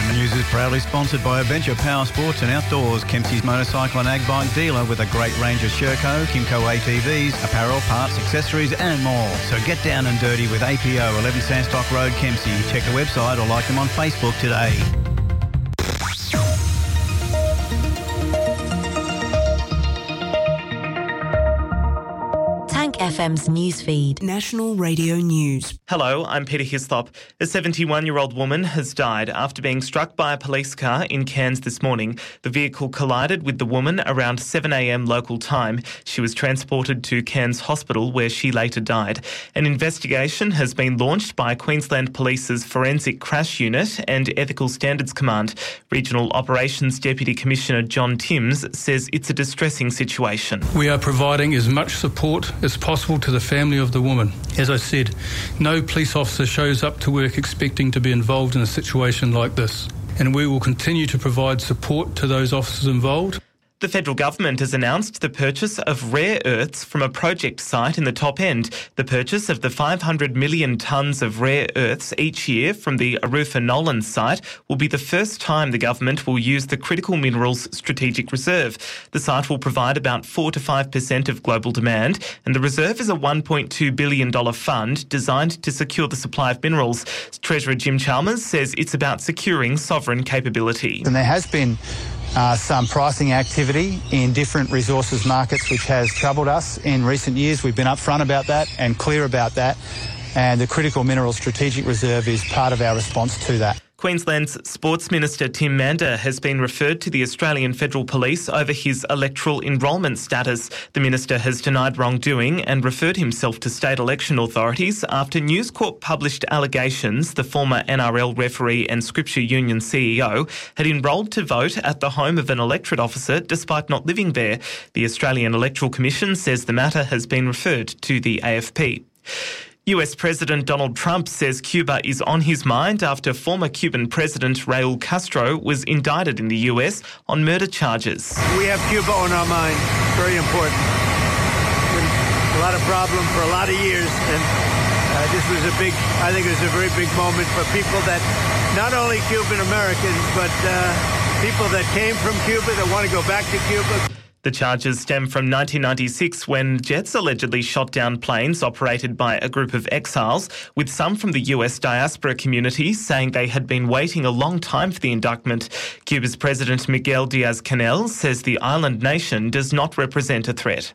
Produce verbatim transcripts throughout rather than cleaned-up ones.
The news is proudly sponsored by Adventure Power Sports and Outdoors, Kempsey's motorcycle and ag bike dealer with a great range of Sherco, Kimco A T Vs, apparel, parts, accessories and more. So get down and dirty with A P O, eleven Sandstock Road, Kempsey. Check the website or like them on Facebook today. F M's newsfeed. National Radio News. Hello, I'm Peter Hislop. A seventy-one-year-old woman has died after being struck by a police car in Cairns this morning. The vehicle collided with the woman around seven a m local time. She was transported to Cairns Hospital where she later died. An investigation has been launched by Queensland Police's Forensic Crash Unit and Ethical Standards Command. Regional Operations Deputy Commissioner John Timms says it's a distressing situation. We are providing as much support as possible to the family of the woman. As I said, no police officer shows up to work expecting to be involved in a situation like this, and we will continue to provide support to those officers involved. The federal government has announced the purchase of rare earths from a project site in the top end. The purchase of the five hundred million tonnes of rare earths each year from the Arufa Nolans site will be the first time the government will use the Critical Minerals Strategic Reserve. The site will provide about four to five percent of global demand, and the reserve is a one point two billion dollars fund designed to secure the supply of minerals. Treasurer Jim Chalmers says it's about securing sovereign capability. And there has been Uh, some pricing activity in different resources markets which has troubled us in recent years. We've been upfront about that and clear about that, and the Critical Minerals Strategic Reserve is part of our response to that. Queensland's Sports Minister Tim Mander has been referred to the Australian Federal Police over his electoral enrolment status. The minister has denied wrongdoing and referred himself to state election authorities after News Corp published allegations the former N R L referee and Scripture Union C E O had enrolled to vote at the home of an electorate officer despite not living there. The Australian Electoral Commission says the matter has been referred to the A F P. U S President Donald Trump says Cuba is on his mind after former Cuban President Raul Castro was indicted in the U S on murder charges. We have Cuba on our mind. Very important. Been a lot of problem for a lot of years, and uh, this was a big, I think it was a very big moment for people that, not only Cuban Americans, but uh, people that came from Cuba that want to go back to Cuba. The charges stem from nineteen ninety-six when jets allegedly shot down planes operated by a group of exiles, with some from the U S diaspora community saying they had been waiting a long time for the indictment. Cuba's President Miguel Diaz-Canel says the island nation does not represent a threat.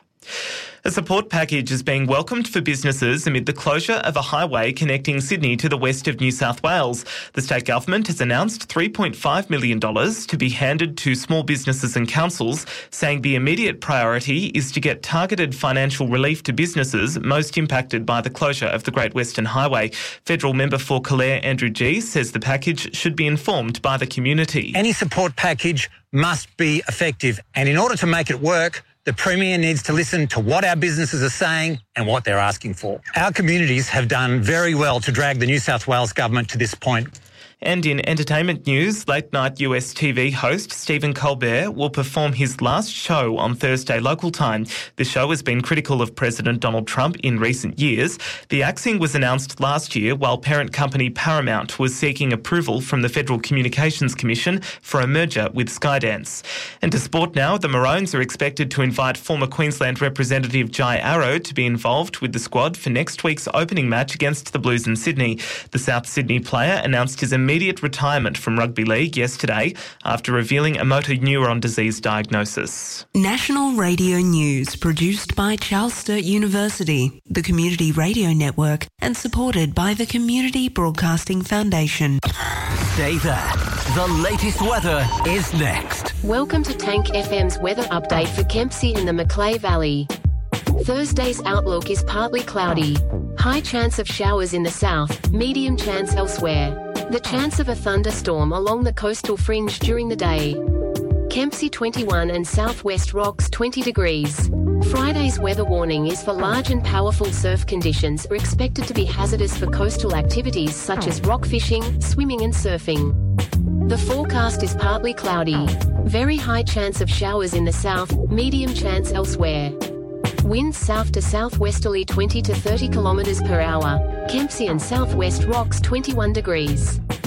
A support package is being welcomed for businesses amid the closure of a highway connecting Sydney to the west of New South Wales. The state government has announced three point five million dollars to be handed to small businesses and councils, saying the immediate priority is to get targeted financial relief to businesses most impacted by the closure of the Great Western Highway. Federal member for Calare, Andrew Gee, says the package should be informed by the community. Any support package must be effective, and in order to make it work, the Premier needs to listen to what our businesses are saying and what they're asking for. Our communities have done very well to drag the New South Wales government to this point. And in entertainment news, late-night U S T V host Stephen Colbert will perform his last show on Thursday local time. The show has been critical of President Donald Trump in recent years. The axing was announced last year while parent company Paramount was seeking approval from the Federal Communications Commission for a merger with Skydance. And to sport now, the Maroons are expected to invite former Queensland representative Jai Arrow to be involved with the squad for next week's opening match against the Blues in Sydney. The South Sydney player announced his immediate retirement from rugby league yesterday after revealing a motor neuron disease diagnosis. National Radio News, produced by Charles Sturt University, the Community Radio Network, and supported by the Community Broadcasting Foundation. Stay there. The latest weather is next. Welcome to Tank F M's weather update for Kempsey and the Macleay Valley. Thursday's outlook is partly cloudy. High chance of showers in the south, medium chance elsewhere. The chance of a thunderstorm along the coastal fringe during the day. Kempsey twenty-one and Southwest Rocks twenty degrees. Friday's weather warning is for large and powerful surf conditions are expected to be hazardous for coastal activities such as rock fishing, swimming and surfing. The forecast is partly cloudy. Very high chance of showers in the south, medium chance elsewhere. Winds south to southwesterly twenty to thirty kilometres per hour. Kempsey and Southwest Rocks twenty-one degrees.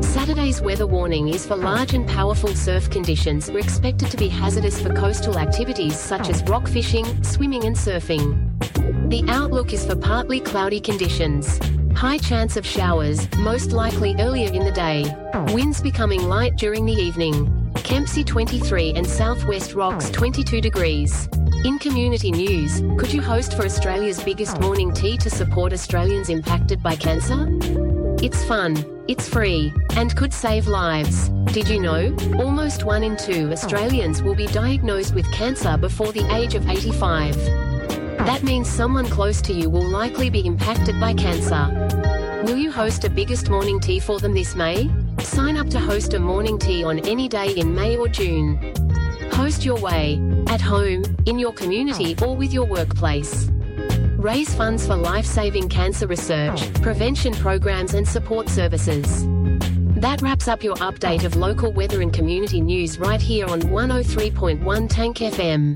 Saturday's weather warning is for large and powerful surf conditions are expected to be hazardous for coastal activities such as rock fishing, swimming and surfing. The outlook is for partly cloudy conditions. High chance of showers, most likely earlier in the day. Winds becoming light during the evening. Kempsey twenty-three and Southwest Rocks twenty-two degrees. In community news, could you host for Australia's biggest morning tea to support Australians impacted by cancer? It's fun, it's free, and could save lives. Did you know? Almost one in two Australians will be diagnosed with cancer before the age of eighty-five. That means someone close to you will likely be impacted by cancer. Will you host a biggest morning tea for them this May? Sign up to host a morning tea on any day in May or June. Host your way, at home, in your community or with your workplace. Raise funds for life-saving cancer research, prevention programs and support services. That wraps up your update of local weather and community news right here on one oh three point one Tank F M.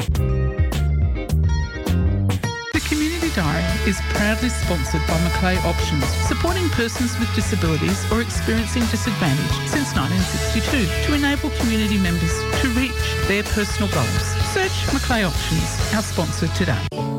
Diary is proudly sponsored by Macleay Options, supporting persons with disabilities or experiencing disadvantage since nineteen sixty-two to enable community members to reach their personal goals. Search Macleay Options, our sponsor today.